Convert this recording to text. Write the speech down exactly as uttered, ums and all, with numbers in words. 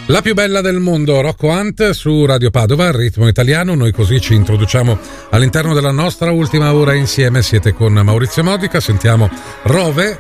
La più bella del mondo, Rocco Hunt su Radio Padova, ritmo italiano. Noi così ci introduciamo all'interno della nostra ultima ora insieme. Siete con Maurizio Modica, sentiamo Rove.